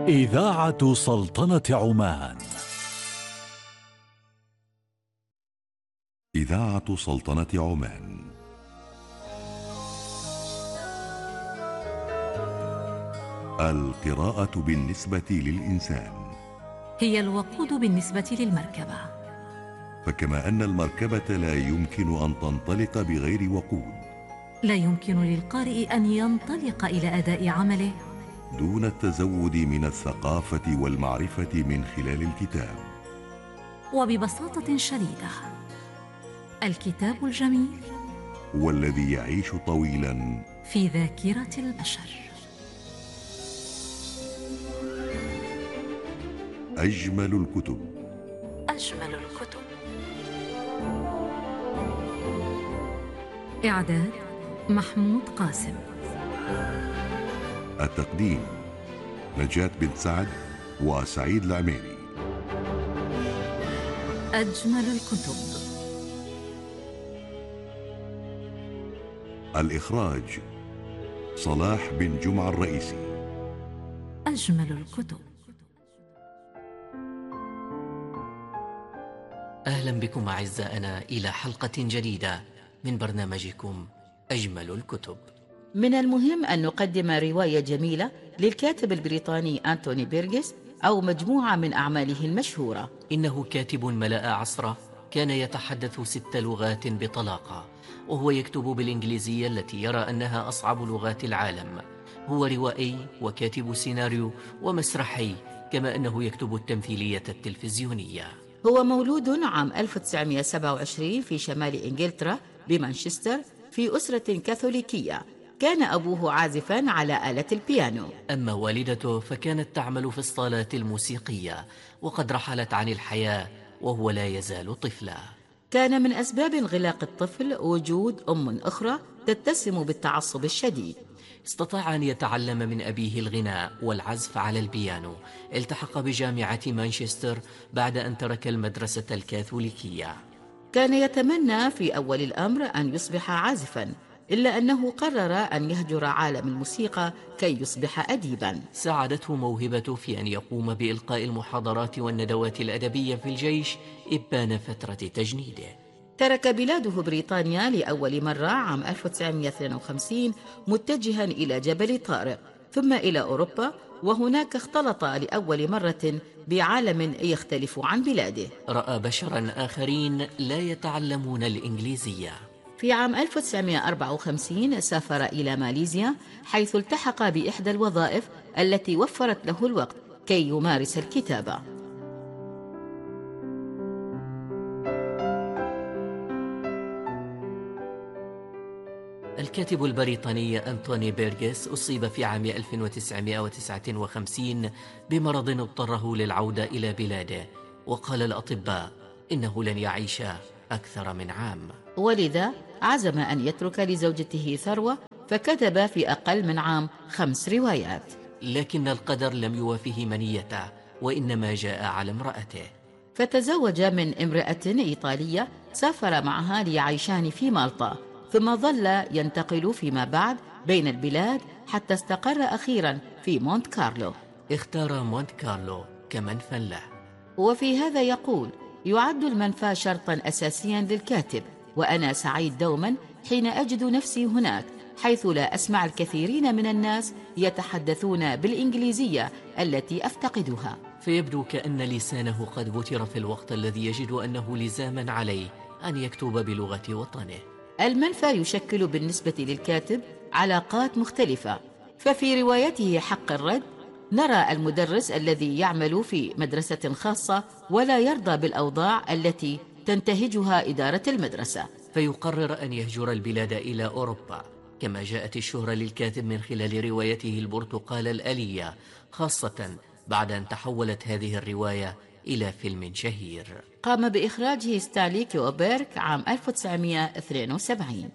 إذاعة سلطنة عمان. إذاعة سلطنة عمان. القراءة بالنسبة للإنسان هي الوقود بالنسبة للمركبة، فكما أن المركبة لا يمكن أن تنطلق بغير وقود، لا يمكن للقارئ أن ينطلق إلى أداء عمله دون التزود من الثقافة والمعرفة من خلال الكتاب. وببساطة شديدة، الكتاب الجميل هو الذي يعيش طويلا في ذاكرة البشر. أجمل الكتب. أجمل الكتب. إعداد محمود قاسم. التقديم نجاة بن سعد وسعيد العميري. أجمل الكتب. الإخراج صلاح بن جمعة الرئيسي. أجمل الكتب. أهلا بكم أعزائنا إلى حلقة جديدة من برنامجكم أجمل الكتب. من المهم أن نقدم رواية جميلة للكاتب البريطاني أنتوني بيرغس أو مجموعة من أعماله المشهورة. إنه كاتب ملأ عصره، كان يتحدث 6 لغات بطلاقة، وهو يكتب بالإنجليزية التي يرى أنها أصعب لغات العالم. هو روائي وكاتب سيناريو ومسرحي، كما أنه يكتب التمثيلية التلفزيونية. هو مولود عام 1927 في شمال إنجلترا بمانشستر في أسرة كاثوليكية. كان أبوه عازفاً على آلة البيانو، أما والدته فكانت تعمل في الصالات الموسيقية، وقد رحلت عن الحياة وهو لا يزال طفلا. كان من أسباب انغلاق الطفل وجود أم أخرى تتسم بالتعصب الشديد. استطاع أن يتعلم من أبيه الغناء والعزف على البيانو. التحق بجامعة مانشستر بعد أن ترك المدرسة الكاثوليكية. كان يتمنى في أول الأمر أن يصبح عازفاً، إلا أنه قرر أن يهجر عالم الموسيقى كي يصبح أديباً. ساعدته موهبته في أن يقوم بإلقاء المحاضرات والندوات الأدبية في الجيش إبان فترة تجنيده. ترك بلاده بريطانيا لأول مرة عام 1952 متجها إلى جبل طارق، ثم إلى أوروبا، وهناك اختلط لأول مرة بعالم يختلف عن بلاده. رأى بشرا آخرين لا يتعلمون الإنجليزية. في عام 1954 سافر إلى ماليزيا، حيث التحق بإحدى الوظائف التي وفرت له الوقت كي يمارس الكتابة. الكاتب البريطاني أنتوني بيرغس أصيب في عام 1959 بمرض اضطره للعودة إلى بلاده، وقال الأطباء إنه لن يعيش أكثر من عام، ولذا عزم أن يترك لزوجته ثروة، فكتب في أقل من عام 5 روايات. لكن القدر لم يوافه منيته، وإنما جاء على امرأته، فتزوج من امرأة إيطالية سافر معها ليعيشان في مالطا، ثم ظل ينتقل فيما بعد بين البلاد حتى استقر أخيرا في مونت كارلو. اختار مونت كارلو كمنفى له. وفي هذا يقول: يعد المنفى شرطا أساسيا للكاتب، وأنا سعيد دوما حين أجد نفسي هناك، حيث لا أسمع الكثيرين من الناس يتحدثون بالإنجليزية التي أفتقدها. فيبدو كأن لسانه قد بتر في الوقت الذي يجد أنه لزاما عليه أن يكتب بلغة وطنه. المنفى يشكل بالنسبة للكاتب علاقات مختلفة، ففي روايته حق الرد نرى المدرس الذي يعمل في مدرسة خاصة ولا يرضى بالأوضاع التي تنتهجها إدارة المدرسة، فيقرر أن يهجر البلاد إلى أوروبا. كما جاءت الشهرة للكاتب من خلال روايته البرتقالة الآلية، خاصة بعد أن تحولت هذه الرواية إلى فيلم شهير قام بإخراجه ستانلي كوبرك عام 1972.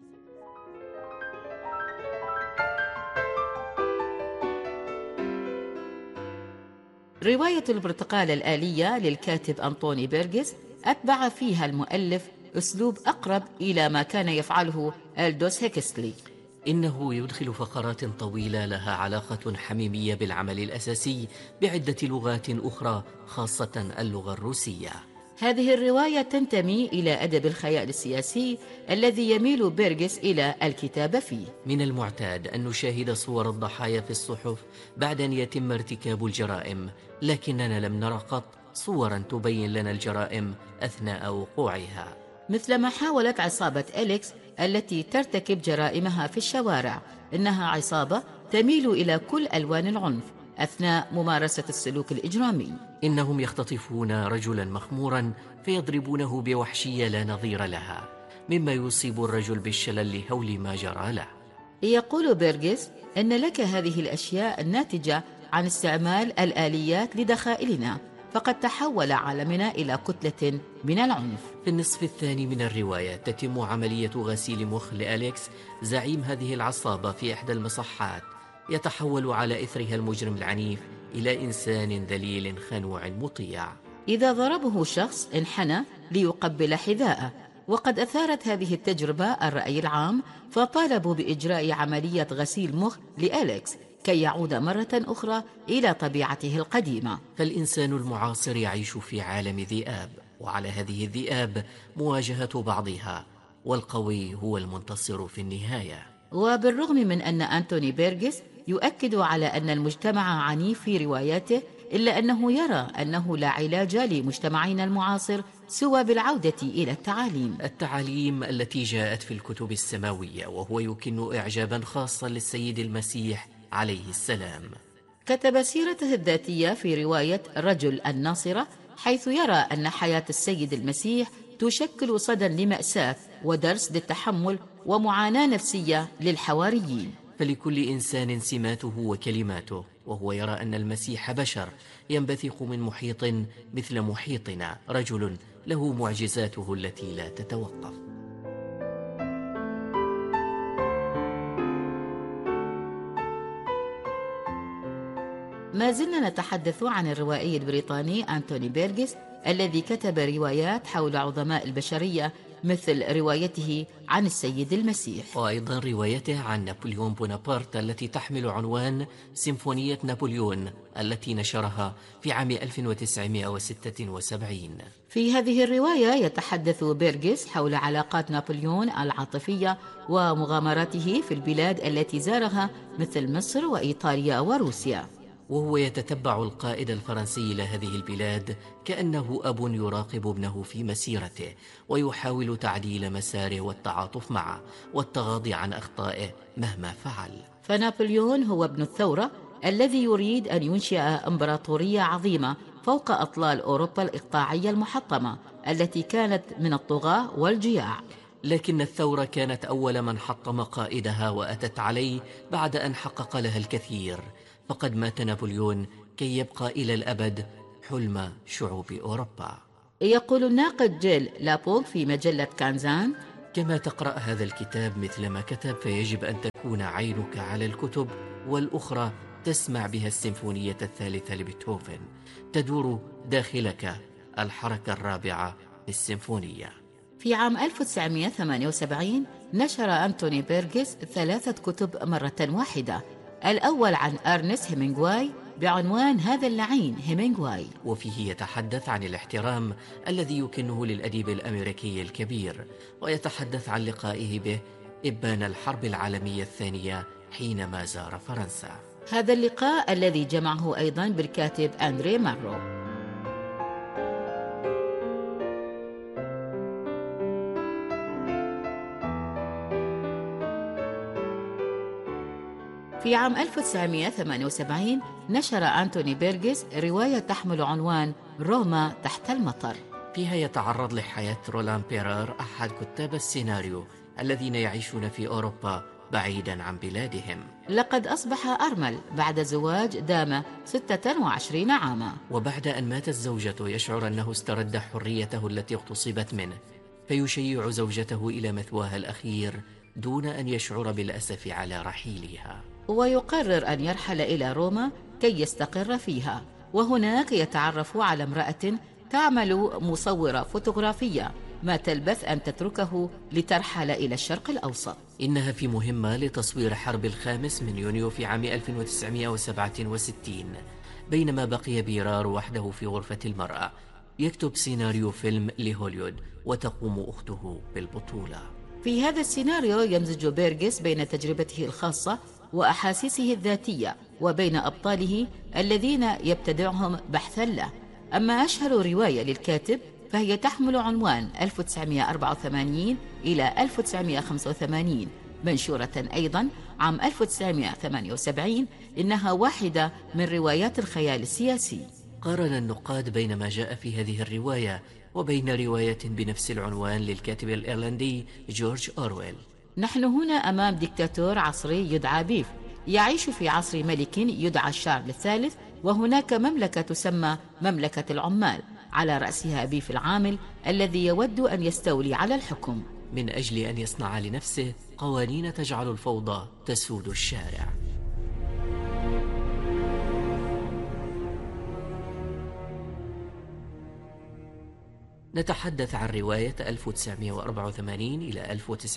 رواية البرتقالة الآلية للكاتب أنطوني بيرغس أتبع فيها المؤلف أسلوب أقرب إلى ما كان يفعله ألدوس هيكسلي. إنه يدخل فقرات طويلة لها علاقة حميمية بالعمل الأساسي بعدة لغات أخرى خاصة اللغة الروسية. هذه الرواية تنتمي إلى أدب الخيال السياسي الذي يميل بيرغس إلى الكتابة فيه. من المعتاد أن نشاهد صور الضحايا في الصحف بعد أن يتم ارتكاب الجرائم، لكننا لم نرى قط صوراً تبين لنا الجرائم أثناء وقوعها، مثلما حاولت عصابة إليكس التي ترتكب جرائمها في الشوارع. إنها عصابة تميل إلى كل ألوان العنف أثناء ممارسة السلوك الإجرامي. إنهم يختطفون رجلاً مخموراً فيضربونه بوحشية لا نظير لها، مما يصيب الرجل بالشلل لهول ما جرى له. يقول بيرغس أن لك هذه الأشياء الناتجة عن استعمال الآليات لدخائلنا، فقد تحول عالمنا إلى كتلة من العنف. في النصف الثاني من الرواية تتم عملية غسيل مخ لأليكس زعيم هذه العصابة في إحدى المصحات. يتحول على إثرها المجرم العنيف إلى إنسان ذليل خنوع مطيع. إذا ضربه شخص انحنى ليقبل حذاءه، وقد أثارت هذه التجربة الرأي العام، فطالبوا بإجراء عملية غسيل مخ لأليكس كي يعود مرة أخرى إلى طبيعته القديمة. فالإنسان المعاصر يعيش في عالم ذئاب، وعلى هذه الذئاب مواجهة بعضها، والقوي هو المنتصر في النهاية. وبالرغم من أن أنتوني بيرغس يؤكد على أن المجتمع عنيف في رواياته، إلا أنه يرى أنه لا علاج لمجتمعنا المعاصر سوى بالعودة إلى التعاليم التي جاءت في الكتب السماوية، وهو يكن إعجابا خاصا للسيد المسيح عليه السلام. كتب سيرته الذاتية في رواية رجل الناصرة، حيث يرى أن حياة السيد المسيح تشكل صدى لمأساة ودرس للتحمل ومعاناة نفسية للحواريين. فلكل إنسان سماته وكلماته، وهو يرى أن المسيح بشر ينبثق من محيط مثل محيطنا، رجل له معجزاته التي لا تتوقف. ما زلنا نتحدث عن الروائي البريطاني أنتوني بيرغس الذي كتب روايات حول عظماء البشرية، مثل روايته عن السيد المسيح، وأيضا روايته عن نابليون بونابرت التي تحمل عنوان سيمفونية نابليون، التي نشرها في عام 1976. في هذه الرواية يتحدث بيرغس حول علاقات نابليون العاطفية ومغامراته في البلاد التي زارها مثل مصر وإيطاليا وروسيا، وهو يتتبع القائد الفرنسي إلى هذه البلاد كأنه أب يراقب ابنه في مسيرته، ويحاول تعديل مساره والتعاطف معه والتغاضي عن أخطائه مهما فعل. فنابليون هو ابن الثورة الذي يريد أن ينشئ إمبراطورية عظيمة فوق أطلال أوروبا الإقطاعية المحطمة التي كانت من الطغاة والجياع. لكن الثورة كانت أول من حطم قائدها، وأتت عليه بعد أن حقق لها الكثير، فقد مات نابليون كي يبقى إلى الأبد حلم شعوب أوروبا. يقول الناقد جيل لابوغ في مجلة كانزان: كما تقرأ هذا الكتاب مثل ما كتب، فيجب أن تكون عينك على الكتب، والأخرى تسمع بها السيمفونية الثالثة لبيتهوفن، تدور داخلك الحركة الرابعة للسيمفونية. في عام 1978 نشر أنتوني بيرغس 3 كتب مرة واحدة. الأول عن أرنست هيمنغواي بعنوان هذا اللعين هيمنغواي، وفيه يتحدث عن الاحترام الذي يكنه للأديب الأمريكي الكبير، ويتحدث عن لقائه به إبان الحرب العالمية الثانية حينما زار فرنسا. هذا اللقاء الذي جمعه أيضا بالكاتب أندري مارو. في عام 1978 نشر أنتوني بيرغس رواية تحمل عنوان روما تحت المطر. فيها يتعرض لحياة رولان بيرار، أحد كتاب السيناريو الذين يعيشون في أوروبا بعيدا عن بلادهم. لقد أصبح أرمل بعد زواج دام 26 عاما، وبعد أن ماتت زوجته يشعر أنه استرد حريته التي اغتصبت منه، فيشيع زوجته إلى مثواها الأخير دون أن يشعر بالأسف على رحيلها، ويقرر أن يرحل إلى روما كي يستقر فيها. وهناك يتعرف على امرأة تعمل مصورة فوتوغرافية، ما تلبث أن تتركه لترحل إلى الشرق الأوسط. إنها في مهمة لتصوير حرب 5 من يونيو في عام 1967. بينما بقي بيرار وحده في غرفة المرأة يكتب سيناريو فيلم لهوليود، وتقوم أخته بالبطولة. في هذا السيناريو يمزج بيرغس بين تجربته الخاصة وأحاسيسه الذاتية وبين أبطاله الذين يبتدعهم بحثا له. أما أشهر رواية للكاتب فهي تحمل عنوان 1984 إلى 1985، منشورة أيضا عام 1978. إنها واحدة من روايات الخيال السياسي. قارن النقاد بين ما جاء في هذه الرواية وبين رواية بنفس العنوان للكاتب الإيرلندي جورج أورويل. نحن هنا أمام ديكتاتور عصري يدعى بيف، يعيش في عصر ملك يدعى شارل الثالث، وهناك مملكة تسمى مملكة العمال، على رأسها بيف العامل الذي يود أن يستولي على الحكم من أجل أن يصنع لنفسه قوانين تجعل الفوضى تسود الشارع. نتحدث عن رواية 1984 إلى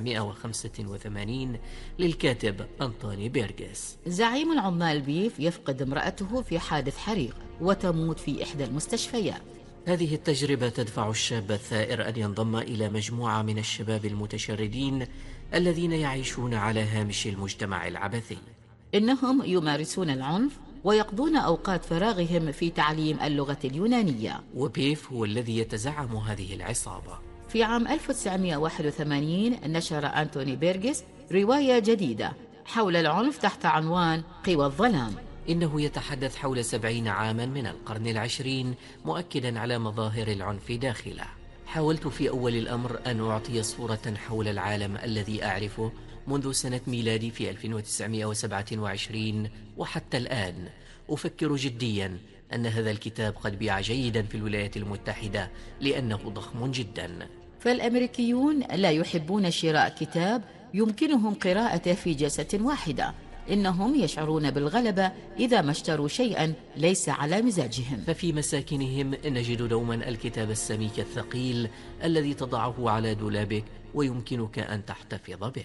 1985 للكاتب أنطوني بيرغس. زعيم العمال بيف يفقد امرأته في حادث حريق وتموت في إحدى المستشفيات. هذه التجربة تدفع الشاب الثائر أن ينضم إلى مجموعة من الشباب المتشردين الذين يعيشون على هامش المجتمع العبثي. إنهم يمارسون العنف ويقضون أوقات فراغهم في تعليم اللغة اليونانية. وبيف هو الذي يتزعم هذه العصابة. في عام 1981 نشر أنتوني بيرغس رواية جديدة حول العنف تحت عنوان قوى الظلام. إنه يتحدث حول 70 عاما من القرن العشرين، مؤكدا على مظاهر العنف داخله. حاولت في أول الأمر أن أعطي صورة حول العالم الذي أعرفه منذ سنة ميلادي في 1927 وحتى الآن. أفكر جديا أن هذا الكتاب قد بيع جيدا في الولايات المتحدة لأنه ضخم جدا. فالأمريكيون لا يحبون شراء كتاب يمكنهم قراءته في جلسة واحدة. إنهم يشعرون بالغلبة إذا ما اشتروا شيئا ليس على مزاجهم. ففي مساكنهم نجد دوما الكتاب السميك الثقيل الذي تضعه على دولابك ويمكنك أن تحتفظ به.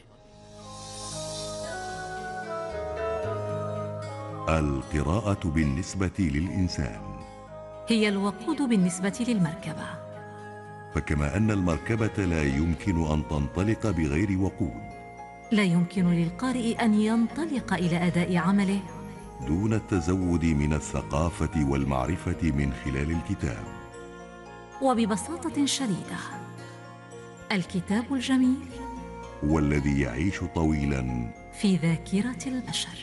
القراءة بالنسبة للإنسان هي الوقود بالنسبة للمركبة. فكما أن المركبة لا يمكن أن تنطلق بغير وقود، لا يمكن للقارئ أن ينطلق إلى أداء عمله دون التزود من الثقافة والمعرفة من خلال الكتاب. وببساطة شديدة، الكتاب الجميل والذي يعيش طويلا في ذاكرة البشر.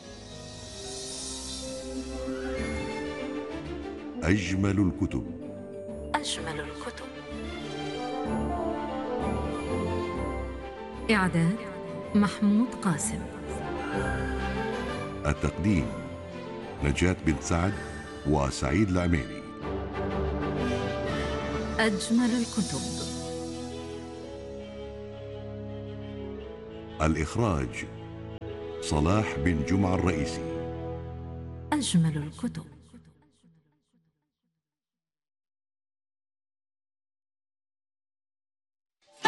أجمل الكتب. أجمل الكتب. إعداد محمود قاسم. التقديم نجاة بنت سعد وسعيد العميري. أجمل الكتب. الإخراج صلاح بن جمعة الرئيسي. أجمل الكتب.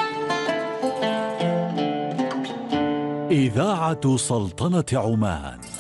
إذاعة سلطنة عمان.